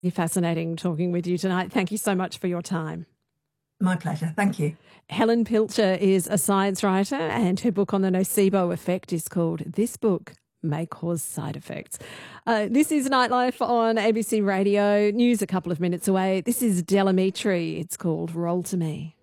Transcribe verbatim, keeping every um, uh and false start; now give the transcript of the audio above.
Fascinating talking with you tonight. Thank you so much for your time. My pleasure. Thank you. Helen Pilcher is a science writer, and her book on the nocebo effect is called This Book May Cause Side Effects. Uh, this is Nightlife on A B C Radio. News a couple of minutes away. This is Delamitri. It's called Roll to Me.